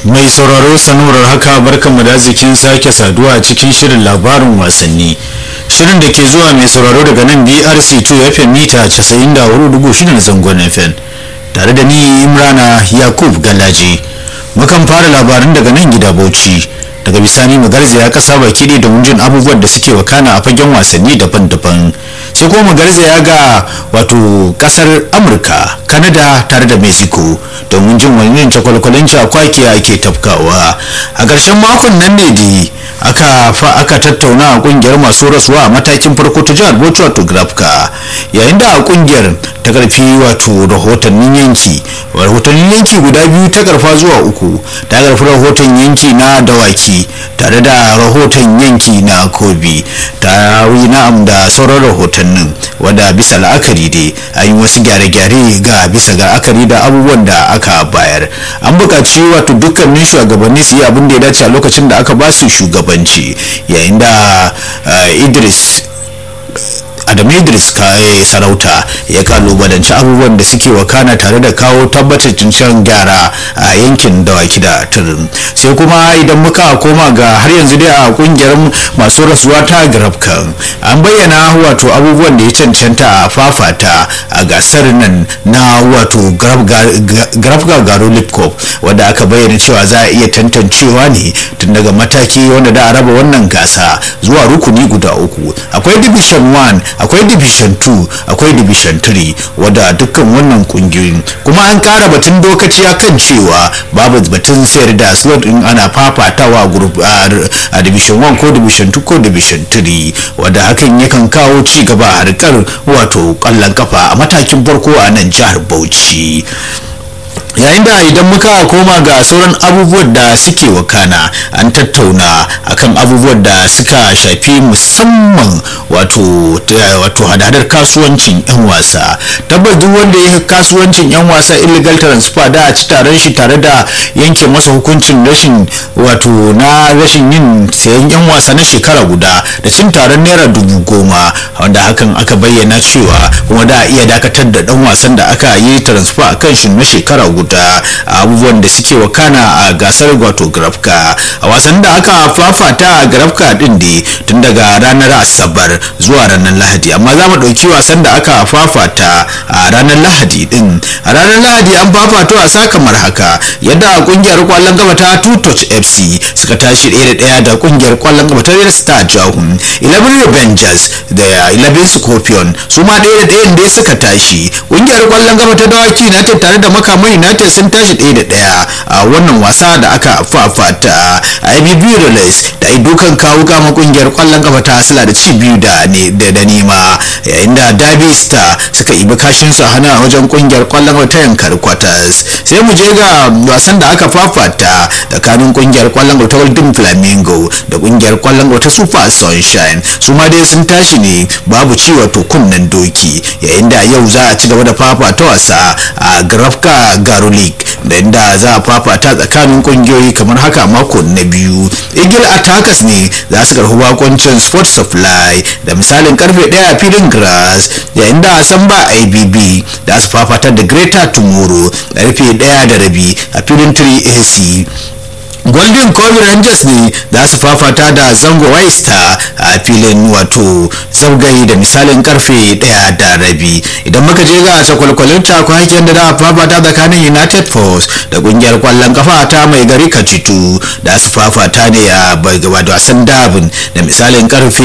Mai sauraro sanurar haka barkanmu da arzikin sake saduwa a cikin shirin labarin wasanni. Shirin da ke zuwa mai sauraro daga nan BRC2 FM mita 94.6 zangon FM. Tare da ni Imrana Yakub Galaji. Mukan fara labarin daga nan gida Bauchi. Daga bisani mu garzaya kasa baki ne domin jin abubuwan da suke wakana a fagen wasanni daban-daban. Sai kuma mu garzaya ga wato kasar Amurka, Canada tare da Mexico domin jin wani cakwalkwalin cakwaki ake tafkawa. A ƙarshen makon nan ne da aka tattauna a kungiyar masu rasuwa a matakin farko ta jihar Bauchi wato Grafka, yayin da a kungiyar ta karfi wato rahotannin yanki guda biyu ta karfa zuwa uku, ta karfi rahoton yanki na dawaki tare da rahoton yanki na kobi, ta yi na'am da sauran rahotannin wanda bisa la'akari dai an yi wasu gyare-gyare ga bisa ga la'akari da abubuwan da aka bayar. An buƙaci wato dukkanin shugabanni su yi abin da ya dace a lokacin da aka ba su shugabanci, yayin da Adamu Idris Sarauta ya kalubalanci abubuwan da suke wakana tare da kawo tabbacin can gyara a yankin dawaki da turin. Sai kuma idan muka koma ga har yanzu dai a kungiyar masu rasuwa ta Grafka, an bayyana wato abubuwan da ya cancanta a fafata a gasar nan na wato Grafka Garo Cup, wanda aka bayyana cewa za a iya tantancewa ne tun daga mataki wanda da a raba wannan gasa zuwa rukuni guda uku. Akwai division 1, akwai division 2, akwai division 3, wadda dukkan wannan kungiyoyin kuma an kara batun dokaci akan cewa babu batun sayar da slot in ana fafatawa group a division 1 ko division 2 ko division 3, wadda hakan yakan kawo ci gaba a harkar wato kallon kafa a matakin farko a nan jihar Bauchi. Yayin da idan muka koma ga sauran abubuwan da suke wakana, an tattauna akan abubuwan da suka shafi musamman wato hadadar kasuwancin 'yan wasa. Tabbas duk wanda ya kasuwancin 'yan wasa illegal transfer da a ci taron shi tare da yanke masa hukuncin rashin yin sayan 'yan wasa na shekara guda da cin taron naira 10,000, wanda hakan aka bayyana cewa kuma da iya dakatar da dan wasan da aka yi transfer a kan shi na shekara guda. Abubuwan da suke wakana a gasar wato Grafka, a wasan da aka fafata a Grafka din da tun daga ranar Asabar zuwa ranar Lahadi, amma za mu ɗauki wasan da aka fafata a ranar Lahadi din. A ranar Lahadi an fafato a sa kamar haka, yadda kungiyar kwallon gaba ta Two Touch FC suka tashi 1-1 da kungiyar kwallon gaba ta Red Star Jahun. 11 Revengers da 11 Scorpion su ma 1-1 dai suka tashi. Kungiyar kwallon gaba ta Dawaki United tare da Makamai United sun tashi 1-1 a wannan wasa da aka fafata. IBB Relays da dukan kawo kama kungiyar kwallon gaba ta Asila da ci biyu da nema, yayin da Derby Star suka ibi kashin su hana wajen kungiyar kwallon gaba ta Yankari Quarters. Sai mu je ga wasan da aka fafata tsakanin kungiyar kwallon gaba ta Golden Flamingo da kungiyar kwallon gaba ta Super Sunshine. Su ma dai sun tashi ne babu ci wato kunnen doki, yayin da yau za a ci gaba da fafata wasa a Grafka Garo League da inda za a fafata tsakanin kungiyoyi kamar haka mako na biyu. Eagle Attackers ne za su karbi bakoncin Sport Supply da misalin karfe 1 a filin Grass, yayin da Samba IBB da su fafata da Greater Tomorrow karfe 1:30 a filin 3AC. Golden Kobe Rangers ne za su fafata da Zango White Star a filin wato Zabgai da misalin karfe 1:30. Idan muka je ga sakwalkwalin cakwakin da za fafata tsakanin United Force da kungiyar kwallon kafa ta Mai Gari Kacitu da su fafata ne a wasan Dabin da misalin karfe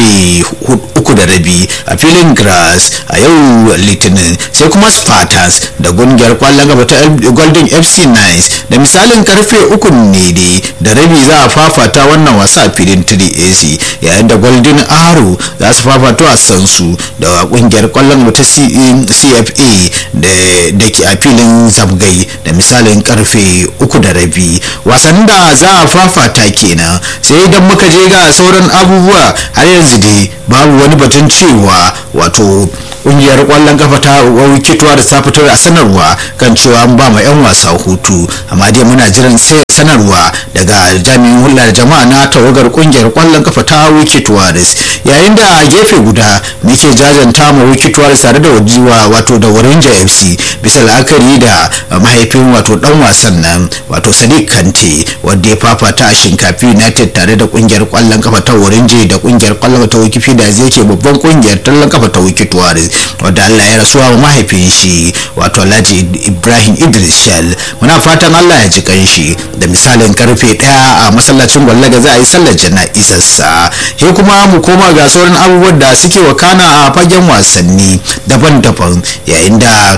3:30 a filin Grass a yau Litinin. Sai kuma Spartans da kungiyar kwallon kafa ta Golden FC Nice da misalin karfe 3 da rabi za a fafata wannan wasa a filin 3AC, yayin da Golden Arrow za su fafata wasan su da kungiyar kwallon ta CFA da ke a filin Zabgai da misalin karfe 3:30. Wasan da za a fafata kenan. Sai idan muka je ga sauran abubuwa, har yanzu dai babu wani batun cewa wato kungiyar kwallon kafa ta wikitowa da ta fitar a sanarwa kan cewa an ba ma 'yan wasa hutu, amma dai muna jiran sai sanarwa daga jami'in hulɗar jama'a na tawagar kungiyar kwallon kafa ta wikitowa. Yayin da a gefe guda muke jajanta ma wikitowa tare da wajiwa wato da warinja FC bisa la'akari da mahaifin wato dan wasan nan wato Sadiq Kante wanda ya fafata a Shinkafi United tare da kungiyar kwallon kafa ta warinja da kungiyar kwallon kafa ta Wikipedia zai ke babban kungiyar kwallon kafa ta wikitowa wanda Allah ya rasuwa wa mahaifin shi wato Alhaji Ibrahim Idris Shell. Muna fatan Allah ya ji kanshi da misalin karfe 1 a masallacin Gwallaga za a yi sallar jana'izarsa. He kuma mu koma ga sauran abubuwan da suke wakana a fagen wasanni daban-daban, yayin da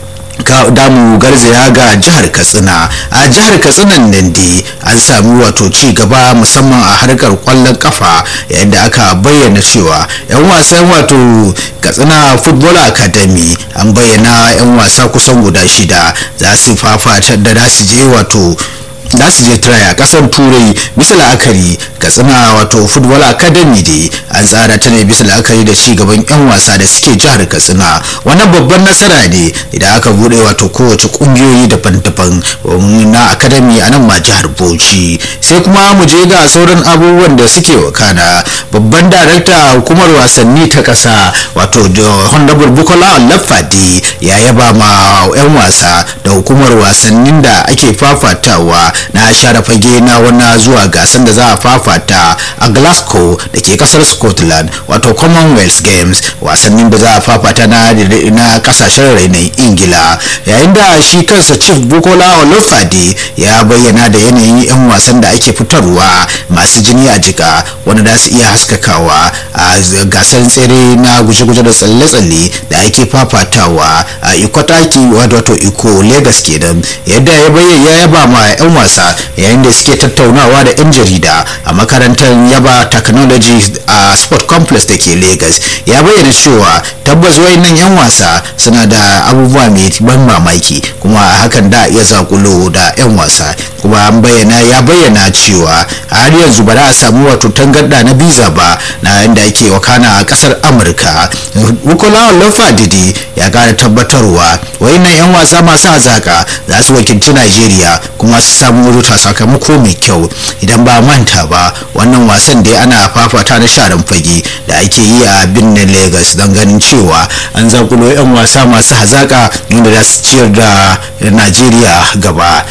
damu garzaya ga jihar Katsina. A jihar Katsina nan dai an sami wato ci gaba musamman a harkar kwallon kafa, yayin da aka bayyana cewa 'yan wasan wato Katsina Football Academy an bayyana 'yan wasa kusan guda 6 za su fafata da za su je wato za su je try a kasar Turai bisa la'akari. Katsina wato Football Academy dai an tsara ta ne bisa la'akari da ci gaban 'yan wasa da suke jihar Katsina. Wannan babban nasara ne idan aka bude wato kowace kungiyoyi daban-daban na academy a nan ma jihar Bauchi. Sai kuma mu je ga sauran abubuwan da suke wakana. Babban darakta a hukumar wasanni ta kasa wato Honorable Bukola Lafadi ya yaba ma 'yan wasa da hukumar wasannin da ake fafatawa na share fage na wannan zuwa gasan da za a fafata a Glasgow da ke kasar Scotland wato Commonwealth Games, wasannin da za a fafata na kasashen rainon Ingila. Yayin da shi kansa Chief Bukola Olufade ya bayyana da yanayin 'yan wasan da ake fitarwa masu jini a jika wanda za su iya haskakawa a gasar tsere na guje-guje da tsalle-tsalle da ake fafatawa a Ikotaki wato Iko Lagos kenan. Yadda ya bayyana ya yaba ma 'yan wasa yayin da suke tattaunawa da 'yan jarida a makarantar Yaba Technology a Sport Complex da ke Lagos, ya bayyana cewa tabbas wayannan 'yan wasa suna da abubuwa mai ban mamaki kuma hakan da iya zakulo da 'yan wasa. Kuma ya bayyana cewa har yanzu ba za a samu wato tangarda na biza ba na yadda ake wakana a kasar Amurka. Bukola Olufade ya kara tabbatarwa wayannan 'yan wasa masu hazaka za su wakilci Najeriya kuma su samu ruta sakamako mai kyau. Idan ba manta ba wannan wasan dai ana fafata na sharan fage da ake yi a birnin Lagos don ganin cewa an zakulo 'yan wasa masu hazaka wanda za su ciyar da Najeriya gaba.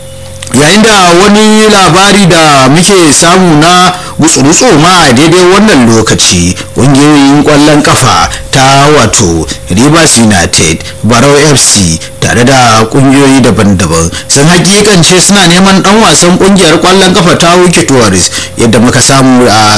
Yayin da wani labari da muke samu na gutsurutsu ma a daidai wannan lokaci, ƙungiyoyin ƙwallon kafa ta wato Rivers United, Barrow FC tare da ƙungiyoyi daban-daban sun hakikance suna neman ɗan wasan ƙungiyar ƙwallon kafa ta Wiki Tourist, yadda muka samu a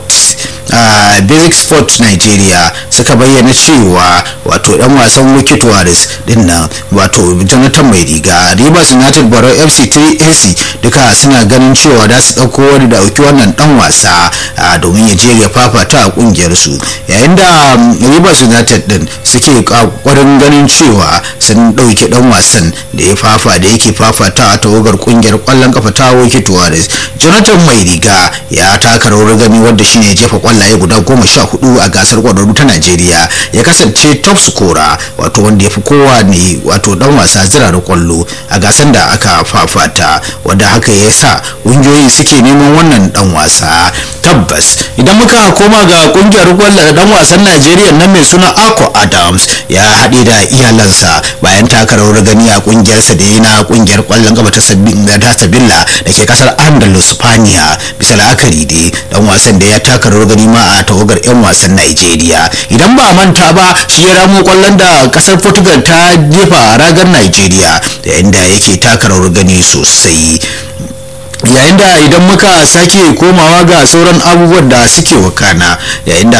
Basic Sports Nigeria suka bayyana cewa wato dan wasan Wiki Tourist din nan wato Jonathan Mai Riga, Rivers United, Barrow FC, 3AC duka suna ganin cewa da su dauko wani da auki wannan dan wasa domin ya je ya fafata a kungiyar su. Yayin da Rivers United din suke kokarin ganin cewa sun dauke dan wasan da yake fafata a tawagar kungiyar kwallon kafa ta Wiki Tourist. Jonathan Mai Riga ya taka rawar gani wanda shine jefa kwallaye guda 14 a gasar kwararru ta Najeriya, ya kasance top scorer wato wanda ya fi kowa ne wato dan wasa zira da kwallo a gasar da aka fafata, wanda haka ya sa ƙungiyoyi suke neman wannan dan wasa. Tabbas idan muka koma ga kungiyar kwallon dan wasan Najeriya nan mai suna Ako Adams ya haɗe da iyalansa bayan taka rawar gani a kungiyarsa da yana kungiyar kwallon gaba ta Sabilla da ke kasar Andalus Spaniya. Bisa la'akari dai dan wasan da ya taka rawar gani ma a tawagar 'yan wasan Najeriya, idan ba manta ba shi ya ramo kwallon da kasar Portugal ta jefa a ragar Najeriya yayin da yake taka rawar gani sosai. Yayin da idan muka sake komawa ga sauran abubuwan da suke wakana, yayin da